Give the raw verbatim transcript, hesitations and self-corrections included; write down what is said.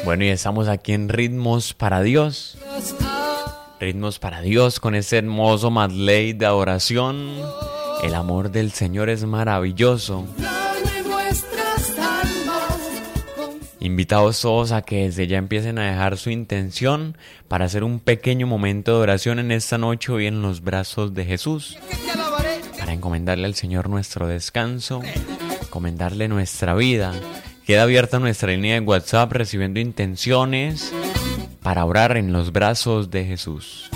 Bueno, y estamos aquí en Ritmos para Dios. Ritmos para Dios con este hermoso medley de adoración. El amor del Señor es maravilloso. Invitados todos a que desde ya empiecen a dejar su intención para hacer un pequeño momento de oración en esta noche hoy en los brazos de Jesús. Para encomendarle al Señor nuestro descanso, encomendarle nuestra vida. Queda abierta nuestra línea de WhatsApp recibiendo intenciones para orar en los brazos de Jesús.